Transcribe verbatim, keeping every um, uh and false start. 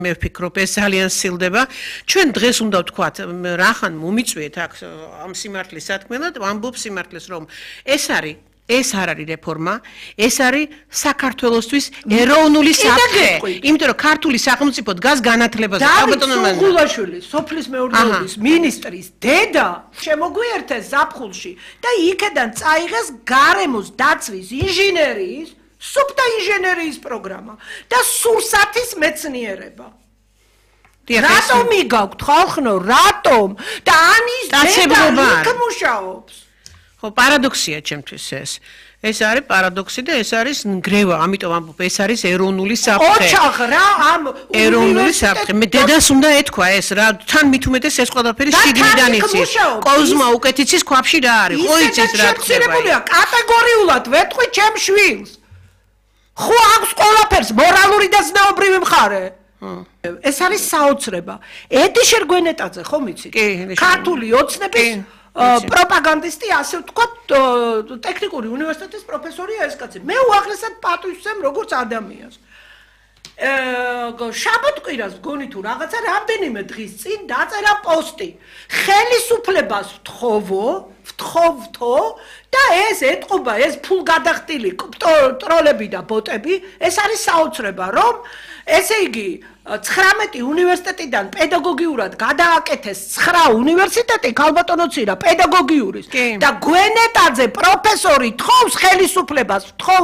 მე ვფიქრობ, ეს ძალიან სცილდება. ჩვენ დღეს უნდა ვთქვათ, რახან მომიწვიეთ აქ ამ სიმართლის სათქმელად, ვამბობ სიმართლეს, რომ ეს არის ეს არ არის რეფორმა, ეს არის საქართველოსთვის ეროვნული საფრთხე. იმიტომ რომ ქართული სახელმწიფო დგას განათლებაზე. დავით სულხულაშვილი, სოფლის მეურნეობის მინისტრის დედა შემოგვიერთეს ზაფხულში და იქედან წაიღეს გარემოს დაცვის ინჟინერიის, სუფთა ინჟინერიის პროგრამა და სურსათის მეცნიერება. რატომ იგავთ ხალხო, რატომ? და ანის დედა იქ მუშაობს. ხო, პარადოქსია ჩემთვის ეს. ეს არის პარადოქსი და ეს არის ნგრევა, ამიტომ ამბობ, ეს არის ეროვნული საფრთხე. ოჩახ რა ამ ეროვნული საფრთხე. მე დედას უნდა ეთქვა ეს რა, თან მით უმეტეს ეს ყველაფერი შიგნიდან იცის. კოზმა უკეთიცის ქვაბში რა არის? ხო იცის რა ხდება. კატეგორიულად ვეთქვი ჩემ შვილს. ხო აქვს ყველაფერს მორალური და ზნეობრივი მხარე. ეს არის საოცრება. ედიშერ გვენეტაძე ხომ იცით? ქართული ოცნების პროპაგანდისტი, ასე ვთქვათ, ტექნიკური უნივერსიტეტის პროფესორია ეს კაცი. მე უაღრესად პატივისცემ როგორც ადამიანს. შაბათ-კვირას მგონი თუ რაღაცა რამდენიმე დღის წინ დაწერა პოსტი. ხელისუფლებას ვთხოვო, ვთხოვთო და ეს ეტყობა, ეს ფულგადახტილი ტროლები და ბოტები, ეს არის საოცრება, რომ ესე იგი ცხრამეტი უნივერსიტეტიდან პედაგოგიურად გადააკეთეს ცხრა უნივერსიტეტი ქალბატონოცირა პედაგოგიურის და გვენეტაძე პროფესორი თხოვს ხელისუფლებას,